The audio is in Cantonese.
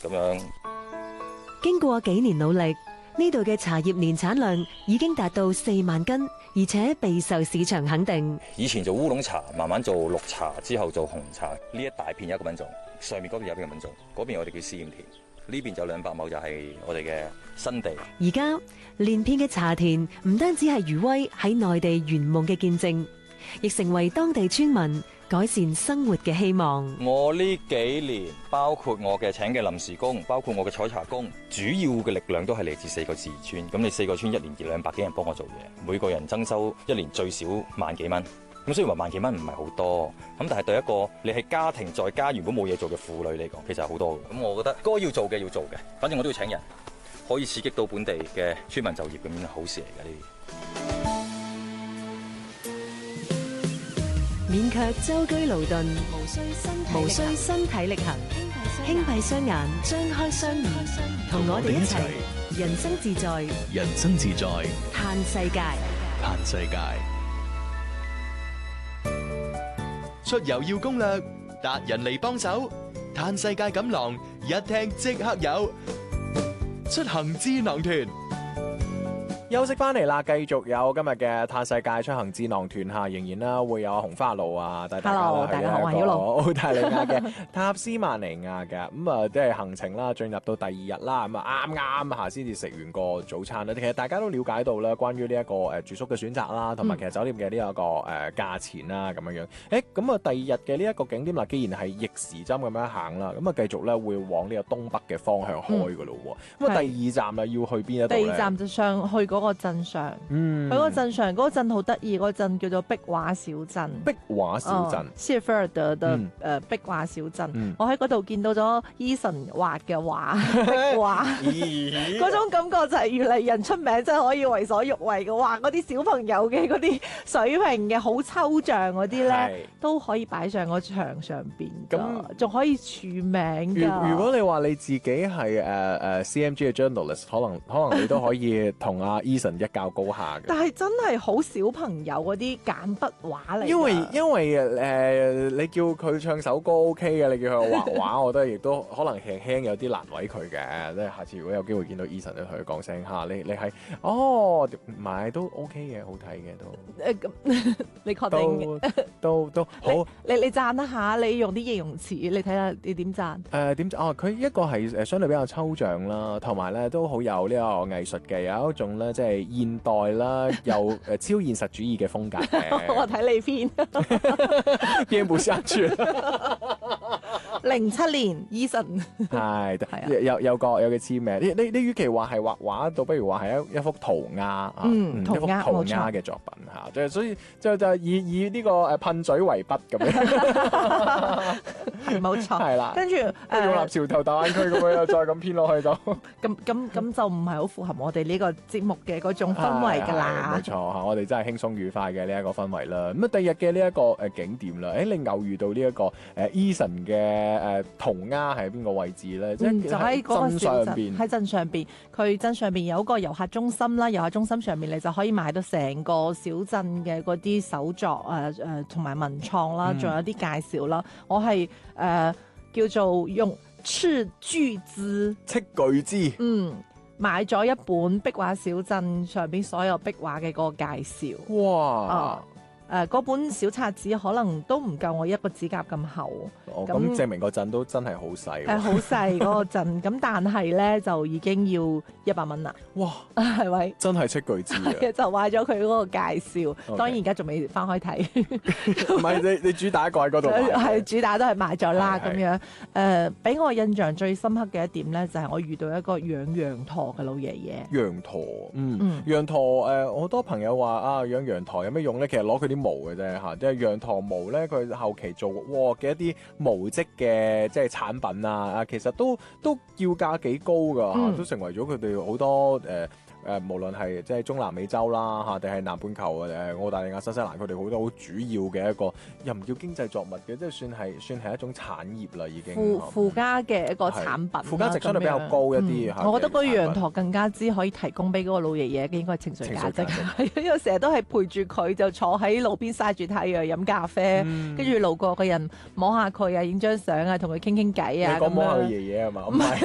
咁樣。 經過幾年努力，呢度嘅茶葉年產量已經達到4萬斤，而且備受市場肯定。 以前做烏龍茶，慢慢做綠茶，之後做紅茶。呢一大片有一個品種，上面嗰邊有一個品種，嗰邊我哋叫試驗田，呢邊就200畝就係我哋嘅新地。 而家連片嘅茶田唔單止係餘威喺內地圓夢嘅見證，亦成為當地村民改善生活嘅希望。 我呢幾年，包括我嘅請嘅臨時工，包括我嘅採茶工，主要嘅力量都係嚟自4個自然村。咁你4個村一年200幾人幫我做嘢，每個人增收一年最少萬幾蚊。咁雖然話萬幾蚊唔係好多，咁但係對一個你係家庭在家如果冇嘢做嘅婦女嚟講，其實係好多嘅。咁我覺得該要做嘅要做嘅，反正我都要請人，可以刺激到本地嘅村民就業，咁樣好事嚟嘅呢啲。 免卻舟車勞頓，無需身體力行，輕閉雙眼，張開雙耳，同我哋一齊人生自在， 人生自在， 嘆世界， 嘆世界。出遊要攻略，達人嚟幫手，嘆世界錦囊一聽即刻有，出行智囊團。 休息翻嚟啦，繼續有今日嘅嘆世界出行智囊團下，仍然啦會有紅花路啊，帶大家啦去一個澳大利亞嘅塔斯曼尼亞嘅咁啊，即係行程啦，進入到第2日啦，咁啊啱下先至食完個早餐啦。其實大家都了解到啦，關於呢一個住宿嘅選擇啦，同埋其實酒店嘅呢一個價錢啦咁樣樣。咁啊第2日嘅呢一個景點啦，既然係逆時針咁樣行啦，咁啊繼續咧會往呢個東北嘅方向開噶咯喎。咁啊第2站啊要去邊一度咧？ 第2站就上去嗰個鎮上，佢嗰個鎮上嗰個鎮好得意，嗰個鎮叫做壁畫小鎮。 壁畫小鎮， 謝菲爾德嘅壁畫小鎮。我喺嗰度見到咗 Eason 畫嘅畫，壁畫，嗰種感覺就係越嚟人出名，真係可以為所欲為嘅。畫嗰啲小朋友嘅嗰啲水平嘅好抽象嗰啲咧，都可以擺上個牆上邊，咁仲可以署名㗎。 如果你話你自己係CMG 嘅 journalist，可能你都可以同阿 Eason 一較高下嘅， 但係真係好小朋友嗰啲簡筆畫嚟。 因為你叫佢唱首歌 OK 嘅，你叫佢畫畫，我覺得亦都可能輕輕有啲難為佢嘅。即係下次如果有機會見到 Eason，你同佢講聲嚇，你係唔係都 OK 嘅，好睇嘅都。 咁你確定？ 都好。 你讚一下，你用啲形容詞，你睇下你點讚？ 點讚？佢一個係相對比較抽象啦，同埋咧都好有呢個藝術嘅，有一種咧即係現代啦，又超現實主義嘅風格嘅。 我睇你編不下去。 07年 Eason 係有個簽名。你與其話係畫畫，倒不如話係一幅塗鴉一幅塗鴉嘅作品嚇。所以就以呢個噴嘴為筆咁樣。 冇錯， 係啦。跟住用立潮頭大灣區咁樣，再咁編落去就咁就唔係好符合我哋呢個節目嘅嗰種氛圍㗎啦。 冇錯嚇，我哋真係輕鬆愉快嘅呢一個氛圍啦。咁啊，第2日嘅呢一個景點啦，你偶遇到呢一個Eason 嘅塗鴉喺邊個位置咧？ 就喺嗰個小鎮，喺鎮上邊。佢鎮上邊有一個遊客中心啦，遊客中心上面你就可以買到成個小鎮嘅嗰啲手作同埋文創啦，仲有啲介紹啦。我係叫做用斥巨資買咗一本壁畫小鎮上邊所有壁畫嘅嗰個介紹。 哇！ 嗰本小冊子可能都唔夠我一個指甲咁厚。 咁證明個鎮都真係好細。 好細嗰個鎮，咁但係咧就已經要100蚊啦。 哇！ 係咪？ 真係斥巨資啊！ 就買咗佢嗰個介紹，當然而家仲未翻開睇。 唔係你主打一個喺嗰度。 係主打都係買咗啦咁樣。俾我印象最深刻嘅一點咧，就係我遇到一個養羊駝嘅老爺爺。 羊駝，羊駝好多朋友話啊，養羊駝有咩用咧？其實攞佢啲毛嘅啫嚇，即係羊駝毛咧，佢後期做嘅一啲毛織嘅即係產品啊，其實都要價幾高噶嚇，都成為咗佢哋好多無論係即係中南美洲啦嚇，定係南半球澳大利亞、新西蘭，佢哋好多好主要嘅一個又唔叫經濟作物嘅，即係算係一種產業啦已經。 附加嘅一個產品， 附加值相對比較高一啲。 我覺得嗰個羊駝更加之可以提供俾嗰個老爺爺嘅應該係情緒價值，係因為成日都係陪住佢，就坐喺路邊曬住太陽飲咖啡，跟住路過嘅人摸下佢啊，影張相啊，同佢傾傾偈啊。 你講摸下佢爺爺係嘛？唔係。